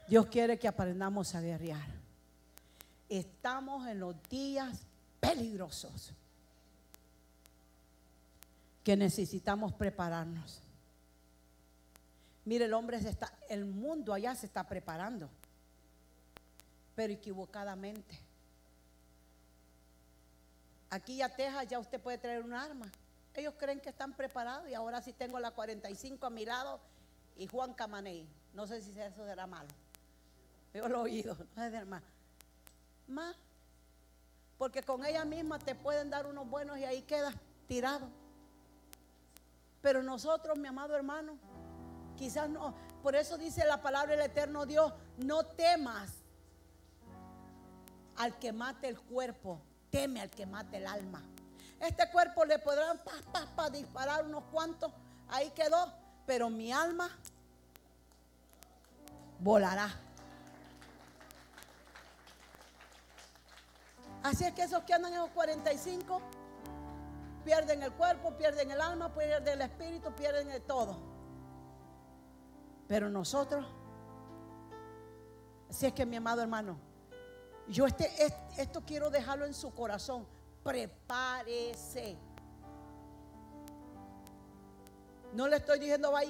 Dios quiere que aprendamos a guerrear. Estamos en los días peligrosos que necesitamos prepararnos. Mire, el mundo allá se está preparando, pero equivocadamente. Aquí a Texas ya usted puede traer un arma. Ellos creen que están preparados y ahora sí tengo la 45 a mi lado y Juan Camaney. No sé si eso será malo. Yo lo he oído, no sé si más. Porque con ella misma te pueden dar unos buenos y ahí quedas tirado. Pero nosotros, mi amado hermano, quizás no. Por eso dice la palabra del eterno Dios: no temas al que mate el cuerpo, teme al que mate el alma. Este cuerpo le podrán disparar unos cuantos, ahí quedó, pero mi alma volará. Así es que esos que andan en los 45 pierden el cuerpo, pierden el alma, pierden el espíritu, pierden el todo. Pero nosotros, así es que mi amado hermano, yo esto quiero dejarlo en su corazón. Prepárese. No le estoy diciendo vaya